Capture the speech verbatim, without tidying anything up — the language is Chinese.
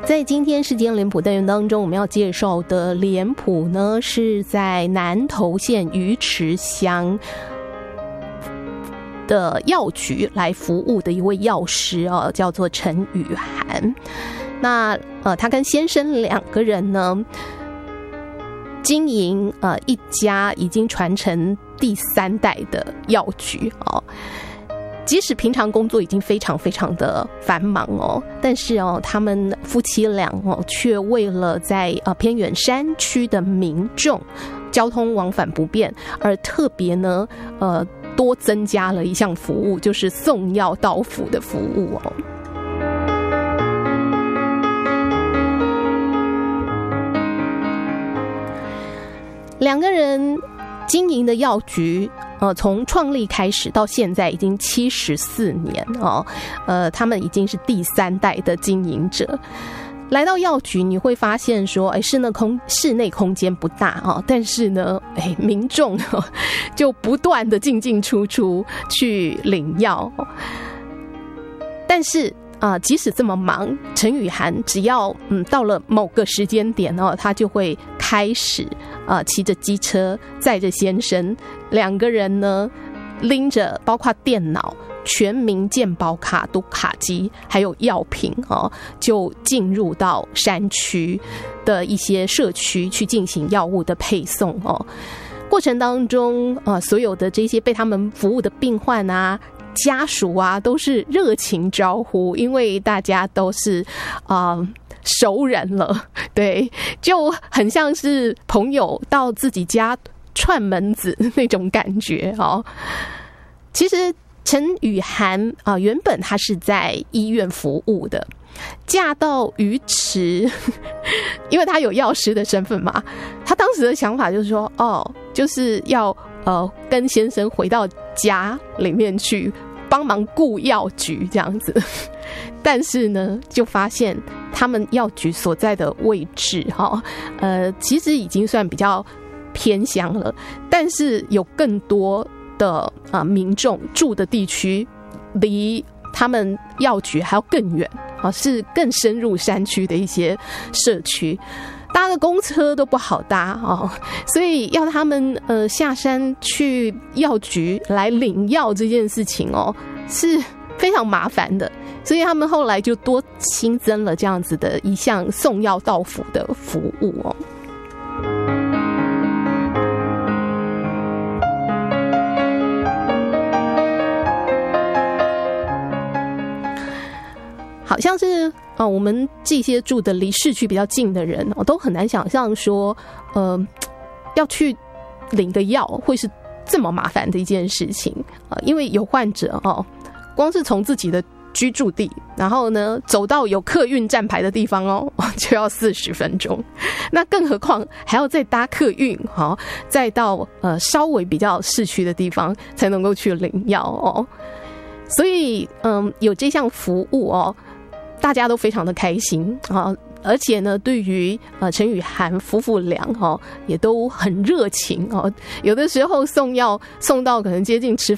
在今天世间脸谱单元当中，我们要介绍的脸谱呢，是在南投县鱼池乡的药局来服务的一位药师啊，叫做陈雨涵。那呃，他跟先生两个人呢，经营呃一家已经传承第三代的药局哦。即使平常工作已经非常非常的繁忙哦，但是哦，他们夫妻俩哦，却为了在呃偏远山区的民众交通往返不便，而特别呢呃多增加了一项服务，就是送药到府的服务哦。两个人经营的药局，呃，从创立开始到现在已经七十四年哦，呃，他们已经是第三代的经营者。来到药局，你会发现说，哎，室内空室内空间不大哦，但是呢，哎，民众哦就不断的进进出出去领药。但是啊、呃，即使这么忙，陈雨涵只要嗯到了某个时间点哦，他就会开始啊骑着机车载着先生，两个人呢拎着包括电脑、全民健保卡、读卡机，还有药品哦，就进入到山区的一些社区去进行药物的配送哦。过程当中啊、呃，所有的这些被他们服务的病患啊、家属啊，都是热情招呼，因为大家都是啊、呃、熟人了，对，就很像是朋友到自己家串门子那种感觉哦。其实陈雨涵啊、呃，原本她是在医院服务的，嫁到鱼池，因为她有药师的身份嘛，她当时的想法就是说，哦，就是要呃跟先生回到家里面去帮忙顾药局这样子。但是呢，就发现他们药局所在的位置哈，呃，其实已经算比较偏乡了，但是有更多的啊、呃、民众住的地区离他们药局还要更远啊，是更深入山区的一些社区，搭个公车都不好搭哦，所以要他们呃下山去药局来领药这件事情哦，是非常麻烦的，所以他们后来就多新增了这样子的一项送药到府的服务哦。好像是啊、呃，我们这些住的离市区比较近的人哦，都很难想象说，呃，要去领个药会是这么麻烦的一件事情啊、呃，因为有患者哦，光是从自己的居住地，然后呢走到有客运站牌的地方哦，就要四十分钟，那更何况还要再搭客运哈、哦，再到呃稍微比较市区的地方才能够去领药哦，所以嗯，有这项服务哦。大家都非常的开心啊，而且呢，对于呃陈雨涵夫妇俩哦，也都很热情哦。有的时候送药送到可能接近吃